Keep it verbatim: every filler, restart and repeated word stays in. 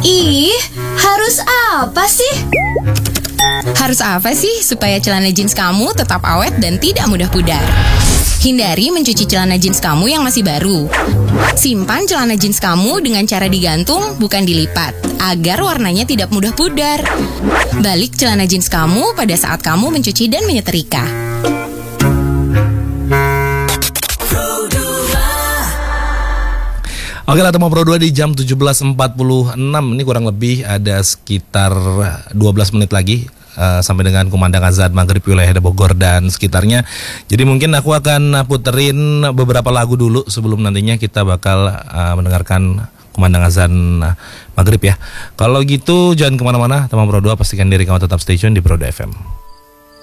Ih, harus apa sih? Harus apa sih supaya celana jeans kamu tetap awet dan tidak mudah pudar? Hindari mencuci celana jeans kamu yang masih baru. Simpan celana jeans kamu dengan cara digantung, bukan dilipat, agar warnanya tidak mudah pudar. Balik celana jeans kamu pada saat kamu mencuci dan menyetrika. Oke lah, teman Pro dua di jam tujuh belas empat puluh enam. Ini kurang lebih ada sekitar dua belas menit lagi uh, sampai dengan kumandang azan maghrib wilayah Bogor dan sekitarnya. Jadi mungkin aku akan puterin beberapa lagu dulu sebelum nantinya kita bakal uh, mendengarkan kumandang azan uh, maghrib ya. Kalau gitu jangan kemana-mana, teman Pro dua, pastikan diri kamu tetap stay tune di Pro dua F M.